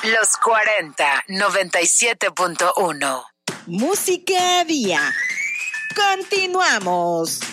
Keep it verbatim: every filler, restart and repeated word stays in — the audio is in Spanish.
Los cuarenta, noventa y siete punto uno. Música Día. Continuamos.